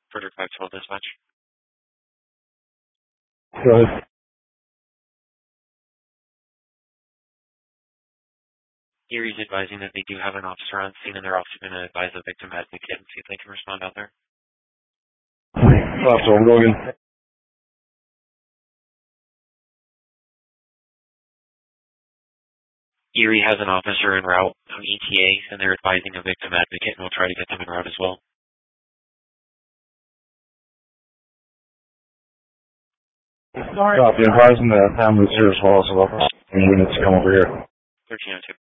Further 512 dispatch. Go ahead. Erie's advising that they do have an officer on scene, and they're also going to advise the victim advocate and see if they can respond out there. Officer Rogan. Erie has an officer en route on ETA, and they're advising a victim advocate, and we'll try to get them en route as well. Copy. Advising the families here as well, so units come over here. 1302.